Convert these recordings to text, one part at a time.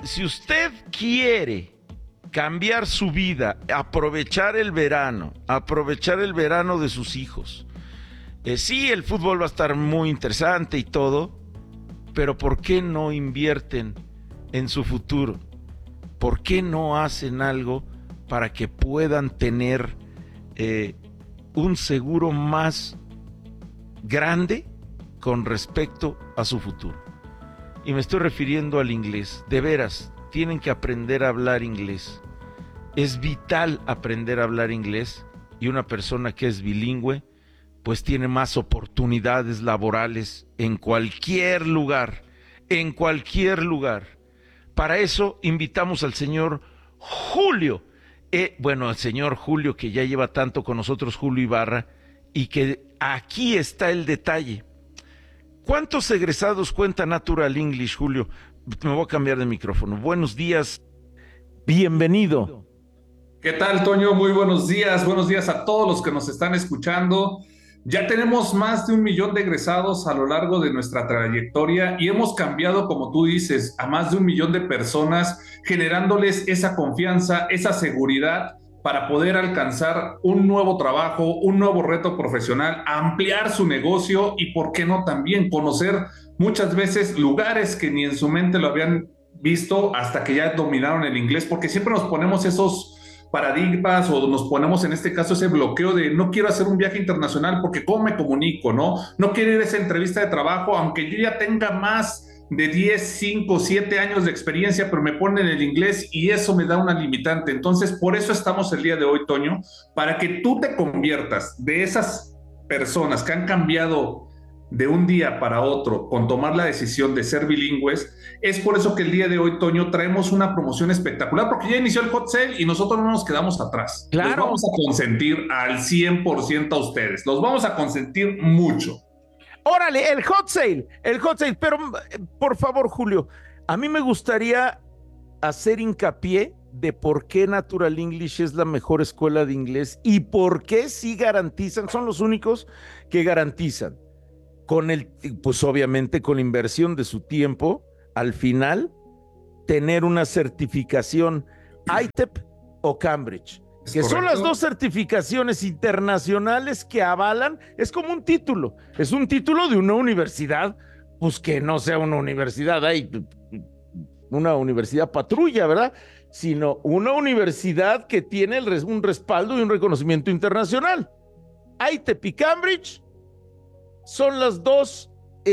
si usted quiere cambiar su vida, aprovechar el verano de sus hijos, sí, el fútbol va a estar muy interesante y todo, pero ¿por qué no invierten en su futuro? ¿Por qué no hacen algo para que puedan tener un seguro más grande con respecto a su futuro? Y me estoy refiriendo al inglés. De veras, tienen que aprender a hablar inglés. Es vital aprender a hablar inglés, y una persona que es bilingüe pues tiene más oportunidades laborales en cualquier lugar, en cualquier lugar. Para eso invitamos al señor Julio, al señor Julio, que ya lleva tanto con nosotros, Julio Ibarra, y que aquí está el detalle. ¿Cuántos egresados cuenta Natural English, Julio? Me voy a cambiar de micrófono. Buenos días, bienvenido. ¿Qué tal, Toño? Muy buenos días a todos los que nos están escuchando. Ya tenemos más de 1 millón de egresados a lo largo de nuestra trayectoria y hemos cambiado, como tú dices, a más de 1 millón de personas, generándoles esa confianza, esa seguridad para poder alcanzar un nuevo trabajo, un nuevo reto profesional, ampliar su negocio y, ¿por qué no, también conocer muchas veces lugares que ni en su mente lo habían visto hasta que ya dominaron el inglés? Porque siempre nos ponemos esos paradigmas o nos ponemos en este caso ese bloqueo de no quiero hacer un viaje internacional porque cómo me comunico, ¿no? No quiero ir a esa entrevista de trabajo aunque yo ya tenga más de 10, 5, 7 años de experiencia, pero me ponen el inglés y eso me da una limitante. Entonces, por eso estamos el día de hoy, Toño, para que tú te conviertas de esas personas que han cambiado de un día para otro con tomar la decisión de ser bilingües. Es por eso que el día de hoy, Toño, traemos una promoción espectacular, porque ya inició el hot sale y nosotros no nos quedamos atrás. Claro. Los vamos a consentir al 100% a ustedes. Los vamos a consentir mucho. Órale, el hot sale, pero por favor, Julio, a mí me gustaría hacer hincapié de por qué Natural English es la mejor escuela de inglés y por qué sí garantizan, son los únicos que garantizan pues obviamente con la inversión de su tiempo, al final, tener una certificación ITEP o Cambridge, que son las dos certificaciones internacionales que avalan, es como un título, es un título de una universidad, pues que no sea una universidad, una universidad patrulla, ¿verdad? Sino una universidad que tiene un respaldo y un reconocimiento internacional. ITEP y Cambridge son las dos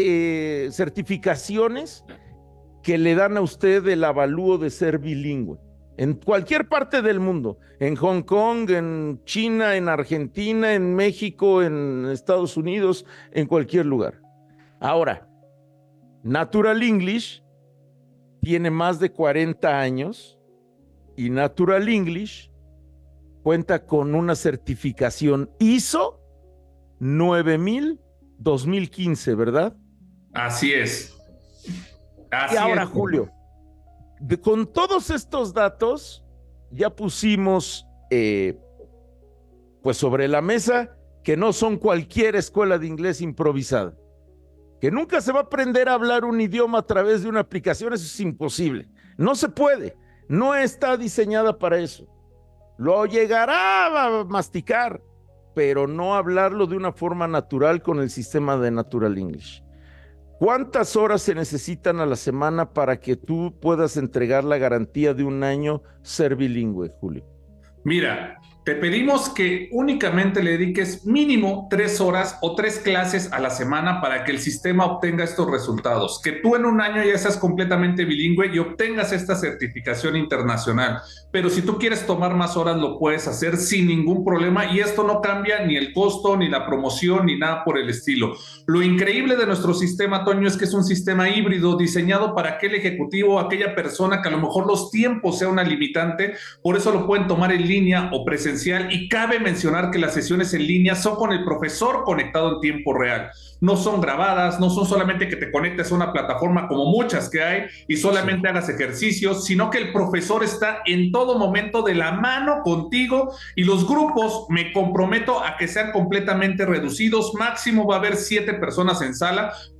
certificaciones que le dan a usted el avalúo de ser bilingüe. En cualquier parte del mundo, en Hong Kong, en China, en Argentina, en México, en Estados Unidos, en cualquier lugar. Ahora, Natural English tiene más de 40 años y Natural English cuenta con una certificación ISO 2015, ¿verdad? Así es. Y ahora, Julio, con todos estos datos, ya pusimos pues sobre la mesa que no son cualquier escuela de inglés improvisada, que nunca se va a aprender a hablar un idioma a través de una aplicación. Eso es imposible, no se puede, no está diseñada para eso. Lo llegará a masticar, pero no hablarlo de una forma natural con el sistema de Natural English. ¿Cuántas horas se necesitan a la semana para que tú puedas entregar la garantía de 1 año ser bilingüe, Julio? Mira, te pedimos que únicamente le dediques mínimo 3 horas o 3 clases a la semana para que el sistema obtenga estos resultados. Que tú en 1 año ya seas completamente bilingüe y obtengas esta certificación internacional. Pero si tú quieres tomar más horas, lo puedes hacer sin ningún problema y esto no cambia ni el costo, ni la promoción, ni nada por el estilo. Lo increíble de nuestro sistema, Toño, es que es un sistema híbrido diseñado para aquel ejecutivo, aquella persona que a lo mejor los tiempos sea una limitante. Por eso lo pueden tomar en línea o presencial, y cabe mencionar que las sesiones en línea son con el profesor conectado en tiempo real. No son grabadas, no son solamente que te conectes a una plataforma como muchas que hay y solamente hagas ejercicios, sino que el profesor está en todo momento de la mano contigo, y los grupos me comprometo a que sean completamente reducidos. Máximo va a haber 7 personas en sala,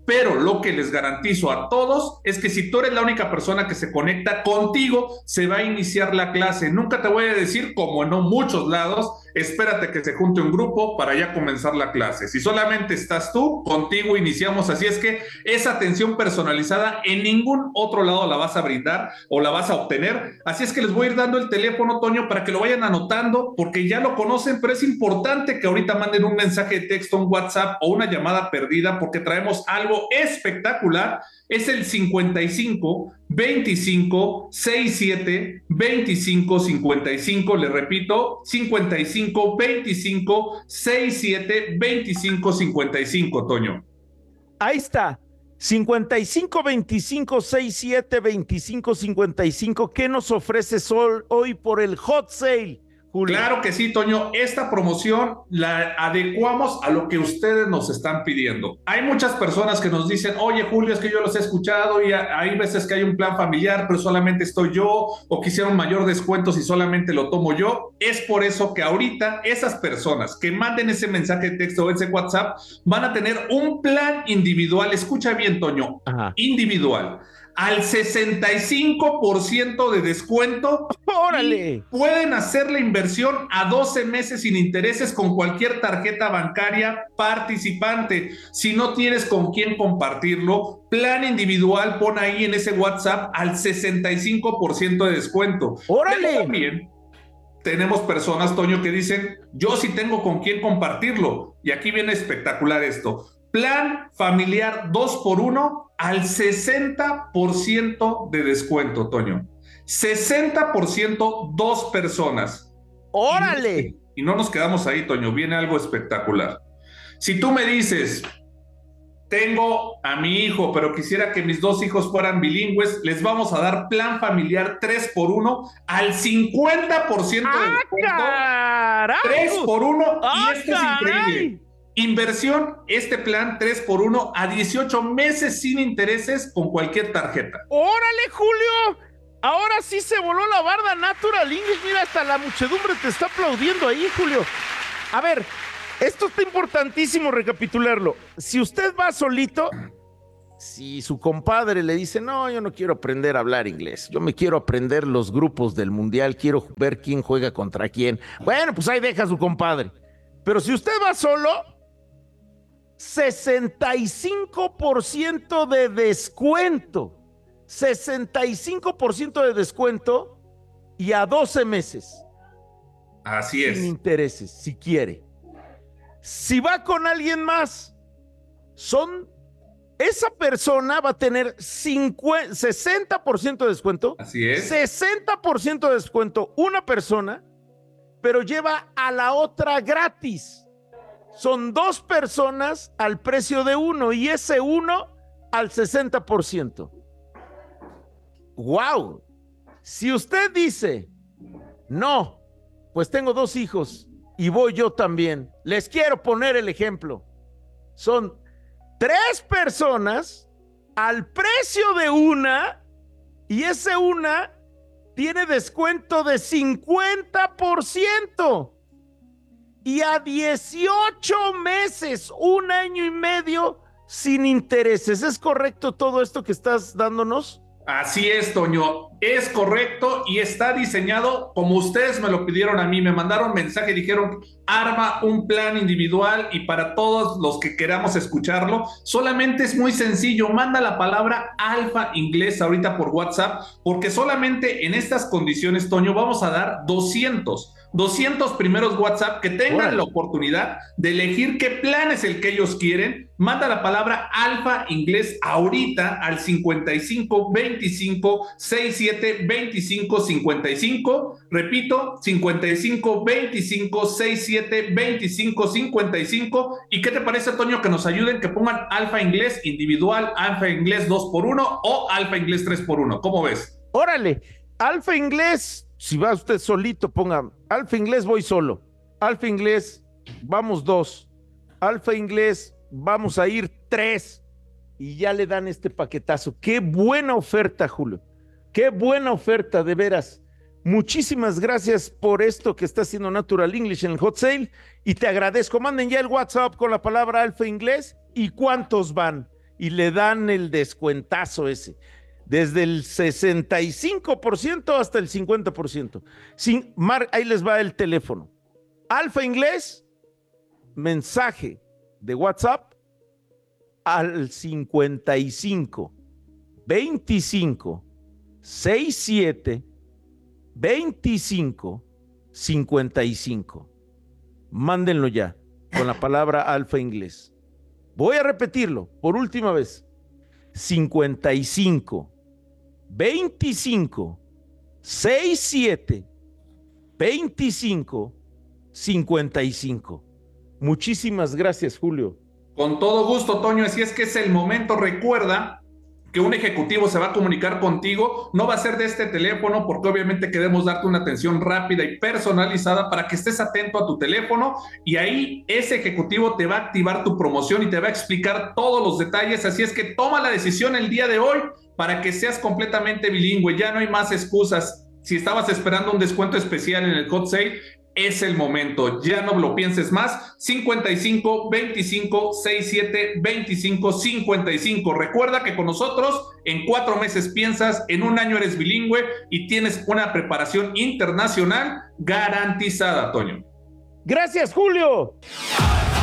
pero lo que les garantizo a todos es que si tú eres la única persona que se conecta contigo, se va a iniciar la clase. Nunca te voy a decir, como en muchos lados, espérate que se junte un grupo para ya comenzar la clase. Si solamente estás tú, contigo iniciamos. Así es que esa atención personalizada en ningún otro lado la vas a brindar o la vas a obtener. Así es que les voy a ir dando el teléfono, Toño, para que lo vayan anotando, porque ya lo conocen, pero es importante que ahorita manden un mensaje de texto, un WhatsApp o una llamada perdida, porque traemos algo espectacular. Es el 55 25 67 25 55. Le repito, 55 25 67 25 55, Toño. Ahí está. 55 25 67 25 55. ¿Qué nos ofreces hoy por el hot sale, Julio? Claro que sí, Toño. Esta promoción la adecuamos a lo que ustedes nos están pidiendo. Hay muchas personas que nos dicen, oye, Julio, es que yo los he escuchado y hay veces que hay un plan familiar, pero solamente estoy yo, o quisiera un mayor descuento si solamente lo tomo yo. Es por eso que ahorita esas personas que manden ese mensaje de texto o ese WhatsApp van a tener un plan individual. Escucha bien, Toño. Ajá. Individual. Al 65% de descuento. ¡Órale! Pueden hacer la inversión a 12 meses sin intereses con cualquier tarjeta bancaria participante. Si no tienes con quién compartirlo, plan individual, pon ahí en ese WhatsApp al 65% de descuento. ¡Órale! Pero también tenemos personas, Toño, que dicen, yo sí tengo con quién compartirlo. Y aquí viene espectacular esto. Plan familiar 2x1 al 60% de descuento, Toño. 60%, 2 personas. ¡Órale! Y no nos quedamos ahí, Toño. Viene algo espectacular. Si tú me dices, tengo a mi hijo, pero quisiera que mis 2 hijos fueran bilingües, les vamos a dar plan familiar 3x1 al 50% de descuento. ¡Carajo! 3x1 y esto es increíble. Inversión, este plan 3x1 a 18 meses sin intereses con cualquier tarjeta. ¡Órale, Julio! Ahora sí se voló la barda Natural English. Mira, hasta la muchedumbre te está aplaudiendo ahí, Julio. A ver, esto está importantísimo recapitularlo. Si usted va solito, si su compadre le dice, no, yo no quiero aprender a hablar inglés, yo me quiero aprender los grupos del mundial, quiero ver quién juega contra quién. Bueno, pues ahí deja a su compadre. Pero si usted va solo, 65% de descuento. 65% de descuento y a 12 meses. Así es. Sin intereses, si quiere. Si va con alguien más, esa persona va a tener 60% de descuento. Así es. 60% de descuento una persona, pero lleva a la otra gratis. Son 2 personas al precio de uno y ese uno al 60%. ¡Wow! Si usted dice, no, pues tengo 2 hijos y voy yo también, les quiero poner el ejemplo. Son 3 personas al precio de una y ese una tiene descuento de 50%. Y a 18 meses, 1 año y medio sin intereses. ¿Es correcto todo esto que estás dándonos? Así es, Toño, es correcto y está diseñado como ustedes me lo pidieron a mí, me mandaron mensaje, dijeron, arma un plan individual y para todos los que queramos escucharlo, solamente es muy sencillo, manda la palabra Alfa Inglés ahorita por WhatsApp, porque solamente en estas condiciones, Toño, vamos a dar 200 primeros WhatsApp que tengan la oportunidad de elegir qué plan es el que ellos quieren. Manda la palabra Alfa Inglés ahorita al 55 25 67 25 55. Repito, 55 25 67 25 55. ¿Y qué te parece, Toño, que nos ayuden, que pongan Alfa Inglés individual, Alfa Inglés 2x1 o Alfa Inglés 3x1? ¿Cómo ves? Órale, Alfa Inglés. Si va usted solito, ponga Alfa Inglés, voy solo. Alfa Inglés, vamos 2. Alfa Inglés, vamos a ir 3. Y ya le dan este paquetazo. Qué buena oferta, Julio. Qué buena oferta, de veras. Muchísimas gracias por esto que está haciendo Natural English en el Hot Sale. Y te agradezco. Manden ya el WhatsApp con la palabra Alfa Inglés y cuántos van. y le dan el descuentazo ese. Desde el 65% hasta el 50%. Ahí les va el teléfono. Alfa Inglés, mensaje de WhatsApp al 55 25 67 25 55. Mándenlo ya con la palabra Alfa Inglés. Voy a repetirlo por última vez. 55 25 67 25 55. Muchísimas gracias, Julio. Con todo gusto, Toño. Así es que es el momento. Recuerda que un ejecutivo se va a comunicar contigo, no va a ser de este teléfono, porque obviamente queremos darte una atención rápida y personalizada para que estés atento a tu teléfono, y ahí ese ejecutivo te va a activar tu promoción y te va a explicar todos los detalles. Así es que toma la decisión el día de hoy para que seas completamente bilingüe. Ya no hay más excusas. Si estabas esperando un descuento especial en el Hot Sale, es el momento, ya no lo pienses más. 55 25 67 25 55. Recuerda que con nosotros en 4 meses piensas, en un año eres bilingüe y tienes una preparación internacional garantizada, Toño. Gracias, Julio.